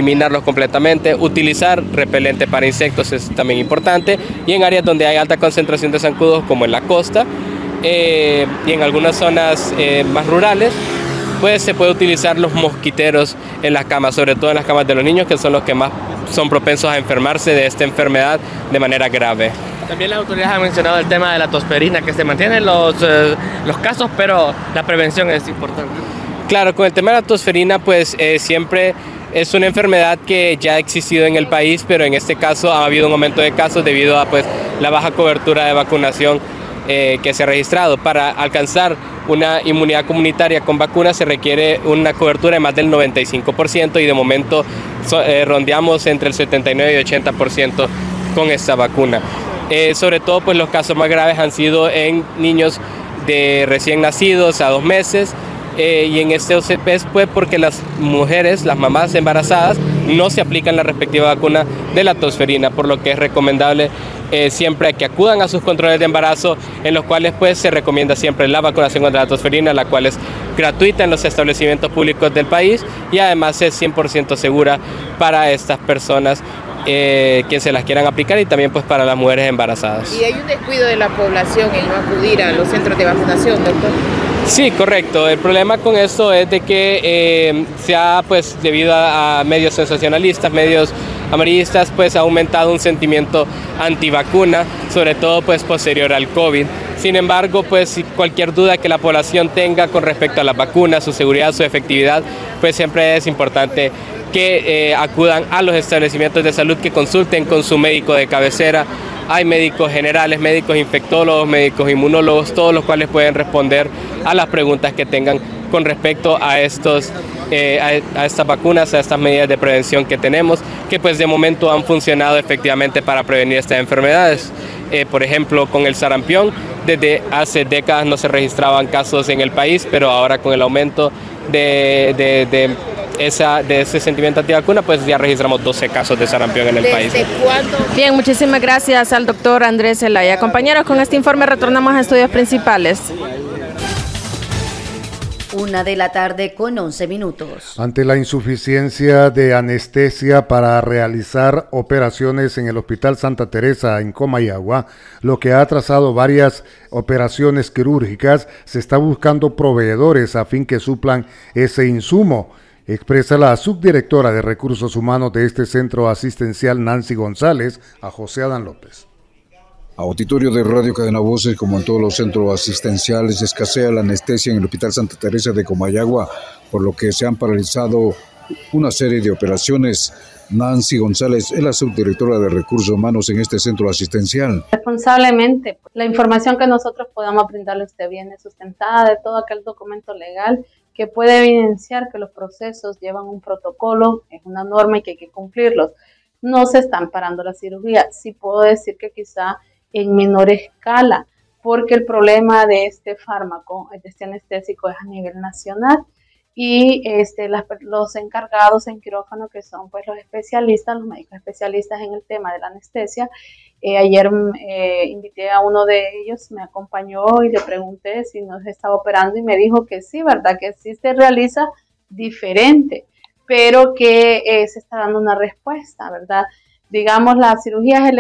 eliminarlos completamente. Utilizar repelente para insectos es también importante, y en áreas donde hay alta concentración de zancudos, como en la costa y en algunas zonas más rurales, pues se puede utilizar los mosquiteros en las camas, sobre todo en las camas de los niños, que son los que más son propensos a enfermarse de esta enfermedad de manera grave. También las autoridades han mencionado el tema de la tosferina, que se mantienen los casos, pero la prevención es importante. Claro, con el tema de la tosferina, pues siempre es una enfermedad que ya ha existido en el país, pero en este caso ha habido un aumento de casos debido a pues la baja cobertura de vacunación que se ha registrado. Para alcanzar una inmunidad comunitaria con vacunas se requiere una cobertura de más del 95%, y de momento rondeamos entre el 79 y 80% con esta vacuna. Sobre todo pues los casos más graves han sido en niños de recién nacidos a 2 meses, y en este OCP pues porque las mujeres, las mamás embarazadas, no se aplican la respectiva vacuna de la tosferina, por lo que es recomendable siempre que acudan a sus controles de embarazo, en los cuales pues se recomienda siempre la vacunación contra la tosferina, la cual es gratuita en los establecimientos públicos del país, y además es 100% segura para estas personas quien se las quieran aplicar, y también pues para las mujeres embarazadas. ¿Y hay un descuido de la población en no acudir a los centros de vacunación, doctor? Sí, correcto. El problema con esto es de que se ha, pues, debido a medios sensacionalistas, medios amarillistas, pues ha aumentado un sentimiento antivacuna, sobre todo pues posterior al COVID. Sin embargo, pues cualquier duda que la población tenga con respecto a las vacunas, su seguridad, su efectividad, pues siempre es importante que acudan a los establecimientos de salud, que consulten con su médico de cabecera. Hay médicos generales, médicos infectólogos, médicos inmunólogos, todos los cuales pueden responder a las preguntas que tengan con respecto a estas vacunas, a estas medidas de prevención que tenemos, que pues de momento han funcionado efectivamente para prevenir estas enfermedades. Por ejemplo, con el sarampión, desde hace décadas no se registraban casos en el país, pero ahora con el aumento de ese sentimiento antivacuna, pues ya registramos 12 casos de sarampión en el país. ¿Desde cuándo? Bien, muchísimas gracias al doctor Andrés Zelaya. Compañeros, con este informe retornamos a estudios principales. 1:11 p.m. Ante la insuficiencia de anestesia para realizar operaciones en el Hospital Santa Teresa en Comayagua, lo que ha atrasado varias operaciones quirúrgicas, se está buscando proveedores a fin que suplan ese insumo, expresa la subdirectora de Recursos Humanos de este centro asistencial, Nancy González, a José Adán López. Auditorio de Radio Cadena Voces, como en todos los centros asistenciales, escasea la anestesia en el Hospital Santa Teresa de Comayagua, por lo que se han paralizado una serie de operaciones. Nancy González es la subdirectora de Recursos Humanos en este centro asistencial. Responsablemente, la información que nosotros podamos brindarle a usted viene sustentada de todo aquel documento legal que puede evidenciar que los procesos llevan un protocolo, es una norma y que hay que cumplirlos. No se están parando la cirugía. Sí puedo decir que quizá en menor escala, porque el problema de este fármaco, de este anestésico, es a nivel nacional, y los encargados en quirófano, que son pues los especialistas, los médicos especialistas en el tema de la anestesia. Ayer invité a uno de ellos, me acompañó y le pregunté si no se estaba operando, y me dijo que sí, ¿verdad? Que sí se realiza diferente, pero que se está dando una respuesta, ¿verdad? Digamos, las cirugías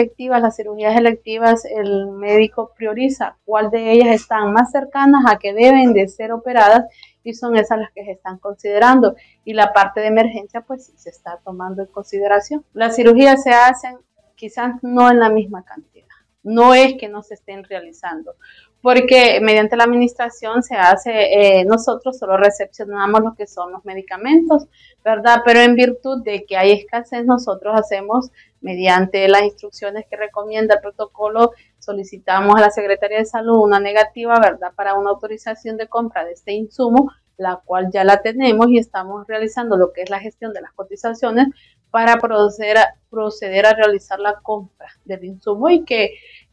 electivas, el médico prioriza cuál de ellas están más cercanas a que deben de ser operadas, y son esas las que se están considerando. Y la parte de emergencia, pues, se está tomando en consideración. Las cirugías se hacen quizás no en la misma cantidad. No es que no se estén realizando, porque mediante la administración se hace, nosotros solo recepcionamos lo que son los medicamentos, ¿verdad? Pero en virtud de que hay escasez, nosotros hacemos, mediante las instrucciones que recomienda el protocolo, solicitamos a la Secretaría de Salud una negativa, ¿verdad?, para una autorización de compra de este insumo, la cual ya la tenemos, y estamos realizando lo que es la gestión de las cotizaciones para proceder a realizar la compra del insumo, y que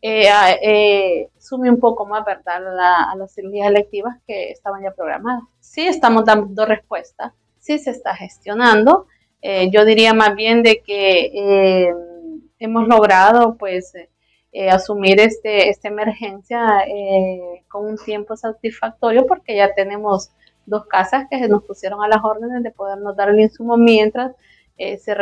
sume un poco más, ¿verdad?, a las cirugías electivas que estaban ya programadas. Sí estamos dando respuesta, sí se está gestionando. Yo diría más bien de que hemos logrado pues asumir esta emergencia con un tiempo satisfactorio, porque ya tenemos 2 casas que se nos pusieron a las órdenes de podernos dar el insumo mientras se